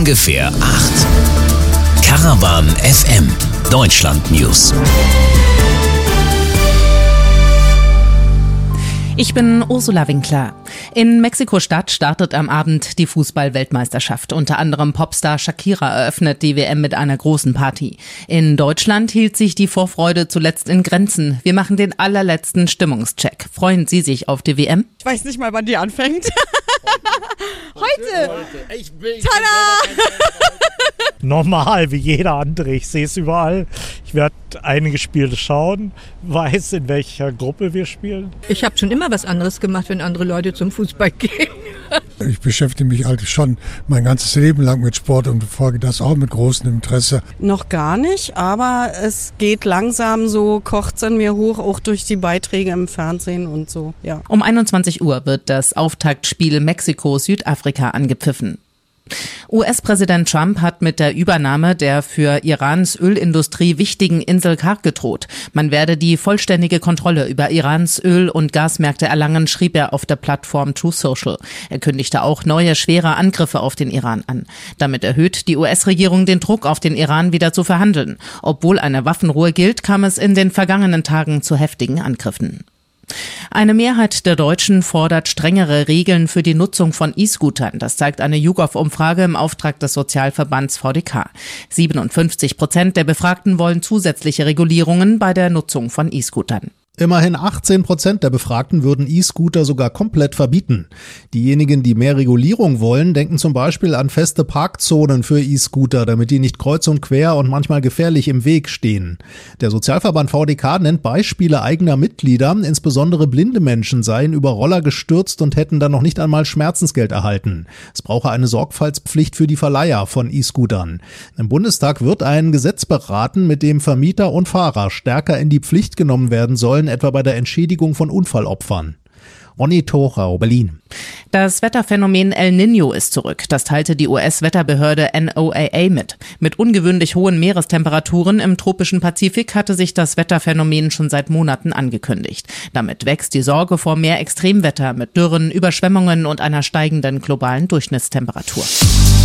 ungefähr 8. Caravan FM, Deutschland News. Ich bin Ursula Winkler. In Mexiko-Stadt startet am Abend die Fußball-Weltmeisterschaft. Unter anderem Popstar Shakira eröffnet die WM mit einer großen Party. In Deutschland hielt sich die Vorfreude zuletzt in Grenzen. Wir machen den allerletzten Stimmungscheck. Freuen Sie sich auf die WM? Ich weiß nicht mal, wann die anfängt. Heute. Tada! Normal, wie jeder andere. Ich sehe es überall. Ich werde einige Spiele schauen, weiß, in welcher Gruppe wir spielen. Ich habe schon immer was anderes gemacht, wenn andere Leute zum Fußball gehen. Ich beschäftige mich eigentlich schon mein ganzes Leben lang mit Sport und verfolge das auch mit großem Interesse. Noch gar nicht, aber es geht langsam so, kocht es in mir hoch, auch durch die Beiträge im Fernsehen und so, ja. Um 21 Uhr wird das Auftaktspiel Mexiko-Südafrika angepfiffen. US-Präsident Trump hat mit der Übernahme der für Irans Ölindustrie wichtigen Insel Karg gedroht. Man werde die vollständige Kontrolle über Irans Öl- und Gasmärkte erlangen, schrieb er auf der Plattform Truth Social. Er kündigte auch neue, schwere Angriffe auf den Iran an. Damit erhöht die US-Regierung den Druck auf den Iran, wieder zu verhandeln. Obwohl eine Waffenruhe gilt, kam es in den vergangenen Tagen zu heftigen Angriffen. Eine Mehrheit der Deutschen fordert strengere Regeln für die Nutzung von E-Scootern. Das zeigt eine YouGov-Umfrage im Auftrag des Sozialverbands VDK. 57% der Befragten wollen zusätzliche Regulierungen bei der Nutzung von E-Scootern. Immerhin 18% der Befragten würden E-Scooter sogar komplett verbieten. Diejenigen, die mehr Regulierung wollen, denken zum Beispiel an feste Parkzonen für E-Scooter, damit die nicht kreuz und quer und manchmal gefährlich im Weg stehen. Der Sozialverband VDK nennt Beispiele eigener Mitglieder, insbesondere blinde Menschen seien über Roller gestürzt und hätten dann noch nicht einmal Schmerzensgeld erhalten. Es brauche eine Sorgfaltspflicht für die Verleiher von E-Scootern. Im Bundestag wird ein Gesetz beraten, mit dem Vermieter und Fahrer stärker in die Pflicht genommen werden sollen, etwa bei der Entschädigung von Unfallopfern. Ronny Thorau, Berlin. Das Wetterphänomen El Niño ist zurück. Das teilte die US-Wetterbehörde NOAA mit. Mit ungewöhnlich hohen Meerestemperaturen im tropischen Pazifik hatte sich das Wetterphänomen schon seit Monaten angekündigt. Damit wächst die Sorge vor mehr Extremwetter mit Dürren, Überschwemmungen und einer steigenden globalen Durchschnittstemperatur.